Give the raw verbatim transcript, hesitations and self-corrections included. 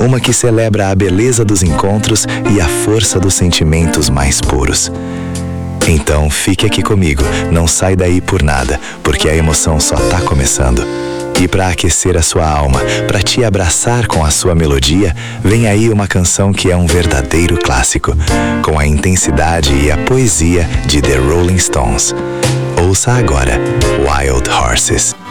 uma que celebra a beleza dos encontros e a força dos sentimentos mais puros. Então fique aqui comigo, não sai daí por nada, porque a emoção só tá começando. E para aquecer a sua alma, para te abraçar com a sua melodia, vem aí uma canção que é um verdadeiro clássico, com a intensidade e a poesia de The Rolling Stones. Ouça agora Wild Horses.